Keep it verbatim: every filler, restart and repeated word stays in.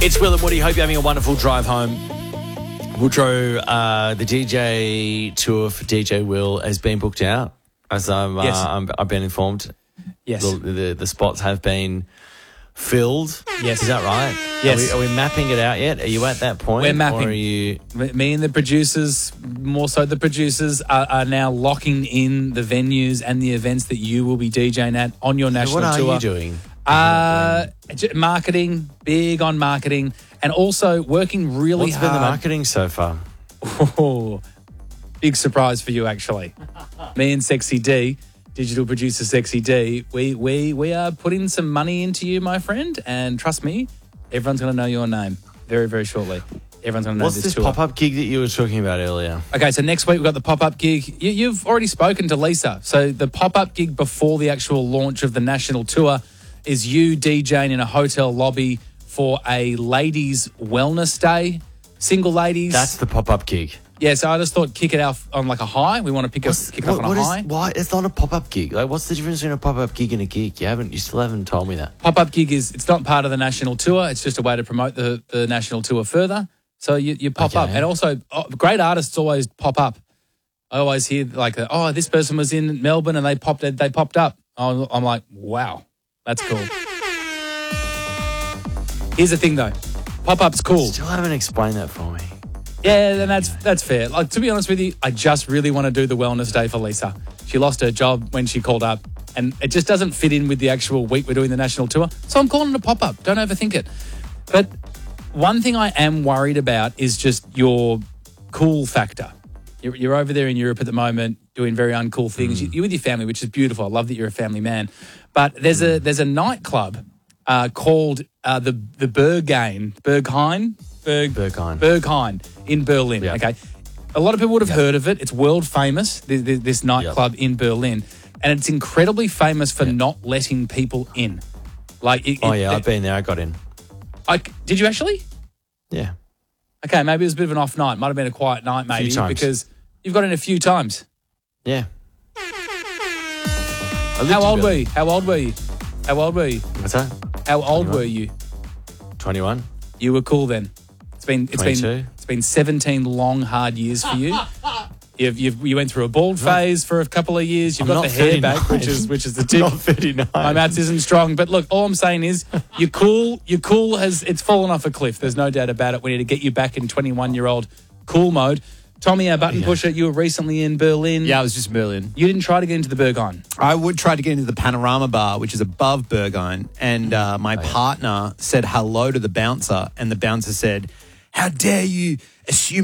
It's Will and Woody. Hope you're having a wonderful drive home. Woodrow, uh, the D J tour for D J Will has been booked out, as I'm, Yes. uh, I'm, I've been informed. Yes. The, the, the spots have been filled. Yes. Is that right? Yes. Are we, are we mapping it out yet? Are you at that point? We're mapping. Or are you... Me and the producers, more so the producers, are, are now locking in the venues and the events that you will be DJing at on your national What are tour. you doing? Uh, j- marketing, big on marketing, and also working really What's hard. been the marketing so far? Oh, big surprise for you, actually. Me and Sexy D, digital producer Sexy D, we we we are putting some money into you, my friend, and trust me, everyone's going to know your name very, very shortly. Everyone's going to know What's this, this tour. pop-up gig that you were talking about earlier? Okay, so next week we've got the pop-up gig. You, you've already spoken to Lisa. So the pop-up gig before the actual launch of the national tour is you DJing in a hotel lobby for a ladies' wellness day. Single ladies. That's the pop-up gig. Yeah, so I just thought kick it off on like a high. We want to pick, up, What's- kick it what- off on what a is- high. why? It's not a pop-up gig. Like, what's the difference between a pop-up gig and a gig? You haven't. You still haven't told me that. Pop-up gig is, it's not part of the national tour. It's just a way to promote the, the national tour further. So you, you pop Okay. up. And also, oh, great artists always pop up. I always hear like, oh, this person was in Melbourne and they popped they popped up. I'm I'm like, wow, that's cool. Here's the thing, though. Pop-up's cool. Still haven't explained that for me. Yeah, then that's that's fair. Like, to be honest with you, I just really want to do the wellness day for Lisa. She lost her job when she called up, and it just doesn't fit in with the actual week we're doing the national tour. So I'm calling it a pop-up. Don't overthink it. But one thing I am worried about is just your cool factor. You're, you're over there in Europe at the moment doing very uncool things. Mm. You're with your family, which is beautiful. I love that you're a family man. But there's a there's a nightclub uh, called uh, the the Berghain, Berghain, Berg, Berghain. Berghain in Berlin. Yeah. Okay, a lot of people would have heard of it. It's world famous. This, this, this nightclub in Berlin, and it's incredibly famous for not letting people in. Like, it, Oh it- yeah, it- I've been there. I got in. I, did you actually? Yeah. Okay, maybe it was a bit of an off night. Might have been a quiet night, maybe, times. because you've got in a few times. Yeah. How old were you? How old were you? How old were you? What's that? How old twenty-one. were you? twenty-one. You were cool then. It's been it's been twenty-two. it's been seventeen long hard years for you. You've, you've you went through a bald phase for a couple of years. You've I'm got not the hair thirty-nine. back, which is which is the tip. Not thirty-nine. My maths isn't strong, but look, all I'm saying is you're cool. You're cool has it's fallen off a cliff. There's no doubt about it. We need to get you back in twenty-one year old cool mode. Tommy, our button Yeah. pusher, you were recently in Berlin. Yeah, I was just in Berlin. You didn't try to get into the Berghain. I would try to get into the Panorama Bar, which is above Berghain, and uh, my partner said hello to the bouncer, and the bouncer said, "How dare you assume